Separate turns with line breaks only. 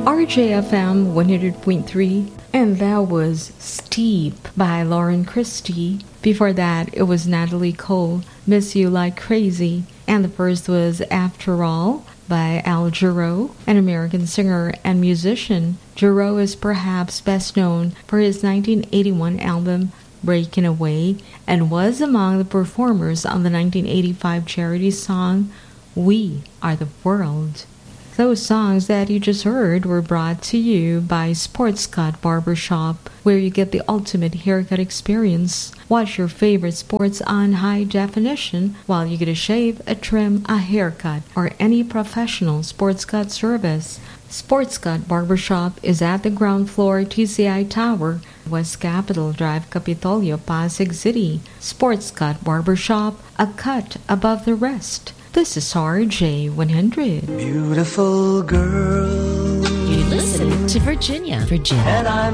RJFM 100.3, and that was Steep by Lauren Christie. Before that, it was Natalie Cole, Miss You Like Crazy, and the first was After All by Al Jarreau, an American singer and musician. Jarreau is perhaps best known for his 1981 album Breaking Away, and was among the performers on the 1985 charity song We Are the World. Those songs that you just heard were brought to you by Sports Cut Barbershop, where you get the ultimate haircut experience. Watch your favorite sports on high definition while you get a shave, a trim, a haircut, or any professional sports cut service. Sports Cut Barbershop is at the ground floor TCI Tower, West Capitol Drive, Capitolio, Pasig City. Sports Cut Barbershop, a cut above the rest. This is RJ100.
Beautiful girl.
You listen to Virginia.
And I'm